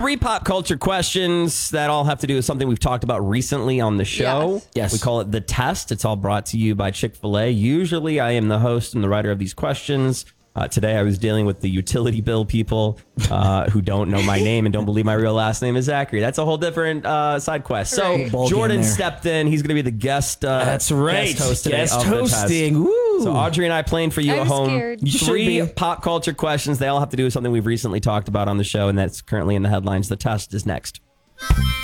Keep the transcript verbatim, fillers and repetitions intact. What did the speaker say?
three pop culture questions that all have to do with something we've talked about recently on the show. Yes. Yes. We call it The Test. It's all brought to you by Chick-fil-A. Usually I am the host and the writer of these questions. Uh, today I was dealing with the utility bill people uh, who don't know my name and don't believe my real last name is Zachary. That's a whole different uh, side quest. So Right. Jordan stepped in. He's going to be the guest. Uh, That's right. Guest host today Guest of The Test. hosting. Woo. So Audrey and I playing for you I'm at home. scared. You should Three be. pop culture questions. They all have to do with something we've recently talked about on the show, and that's currently in the headlines. The test is next.